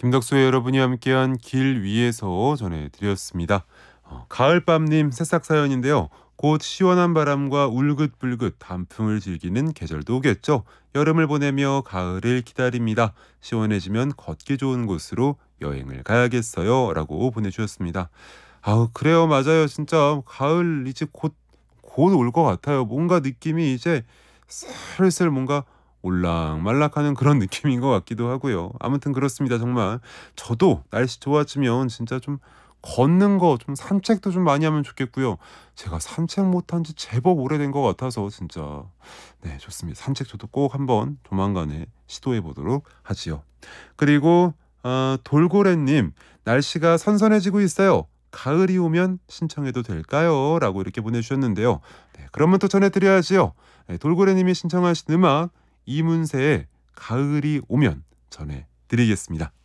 김덕수의 여러분이 함께한 길 위에서 전해드렸습니다. 가을밤님 새싹 사연인데요. 곧 시원한 바람과 울긋불긋 단풍을 즐기는 계절도 오겠죠. 여름을 보내며 가을을 기다립니다. 시원해지면 걷기 좋은 곳으로 여행을 가야겠어요. 라고 보내주셨습니다. 아우 그래요, 맞아요. 진짜 가을 이제 곧 올 것 같아요. 뭔가 느낌이 이제 슬슬 뭔가 올락말락하는 그런 느낌인 것 같기도 하고요. 아무튼 그렇습니다. 정말 저도 날씨 좋아지면 진짜 좀 걷는 거 좀 산책도 좀 많이 하면 좋겠고요. 제가 산책 못한 지 제법 오래된 것 같아서 진짜 네 좋습니다. 산책 저도 꼭 한번 조만간에 시도해 보도록 하지요. 그리고 돌고래님, 날씨가 선선해지고 있어요. 가을이 오면 신청해도 될까요? 라고 이렇게 보내주셨는데요. 네, 그러면 또 전해드려야지요. 네, 돌고래님이 신청하신 음악 이문세의 가을이 오면 전해드리겠습니다.